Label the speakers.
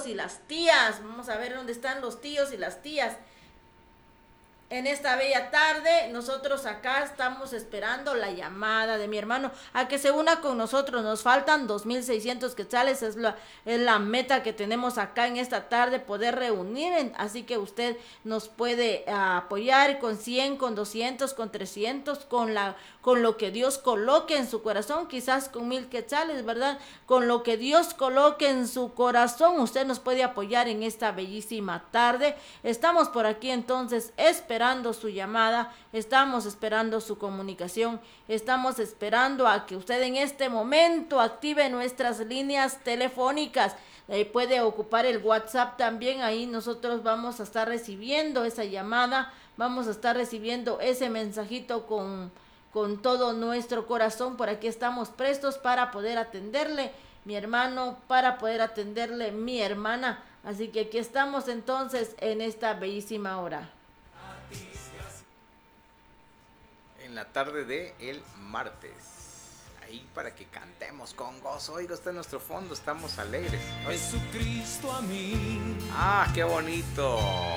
Speaker 1: tíos y las tías. Vamos a ver dónde están los tíos y las tías. En esta bella tarde, nosotros acá estamos esperando la llamada de mi hermano a que se una con nosotros. Nos faltan 2,600 quetzales, es la meta que tenemos acá en esta tarde, poder reunir. Así que usted nos puede apoyar con 100, con 200, con 300, con lo que Dios coloque en su corazón, quizás con 1,000 quetzales, ¿verdad? Con lo que Dios coloque en su corazón, usted nos puede apoyar en esta bellísima tarde. Estamos por aquí entonces esperando su llamada, estamos esperando su comunicación, estamos esperando a que usted en este momento active nuestras líneas telefónicas. Puede ocupar el WhatsApp también, ahí nosotros vamos a estar recibiendo esa llamada, vamos a estar recibiendo ese mensajito con todo nuestro corazón. Por aquí estamos prestos para poder atenderle, mi hermano, para poder atenderle, mi hermana. Así que aquí estamos entonces en esta bellísima hora.
Speaker 2: En la tarde de el martes. Ahí para que cantemos con gozo. Oiga, está en nuestro fondo, estamos alegres.
Speaker 3: Jesucristo a mí.
Speaker 2: Ah, qué bonito.